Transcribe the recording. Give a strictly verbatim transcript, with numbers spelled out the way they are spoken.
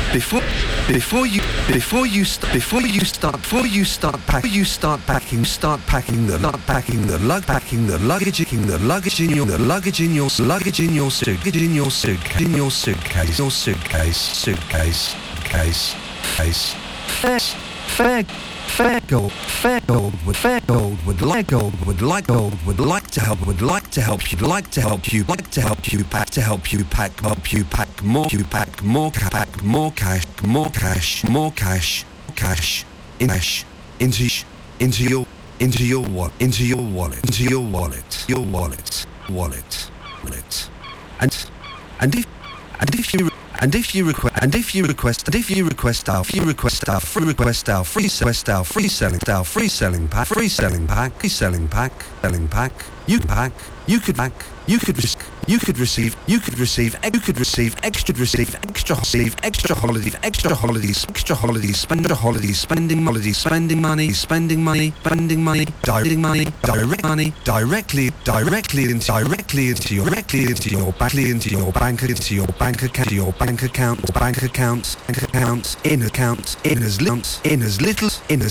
before before you before you st- before you start before you start packing you start packing start packing the lug packing the lug packing the luggage in the luggage in your the luggage in your luggage in your suit in your suit in your suitcase your suitcase suitcase case case fair fair fair gold fair gold would fair gold would like gold would like gold would like to help would like to help you like to help you like to help you pack to help you pack up you pack more you pack more pack more cash more cash more cash cash in cash into into your into your wallet into your wallet into your wallet your wallet wallet wallet and and if and if you And if you request, and if you request, and if you request our, if you request our free request our free request our free selling, our free selling pack, free selling pack, free selling pack, selling pack, you pack, you could pack, you could risk, you could receive, you could receive, you could receive, extra receive, extra receive, extra holidays, extra holidays, extra holidays, spend holidays, spending holidays, spending money, spending money, spending money, directing money, direct money, directly, directly into, directly into your, directly into your, directly into your bank, into your bank account, your bank account, bank accounts, bank accounts, in accounts, in as little, in as little, in as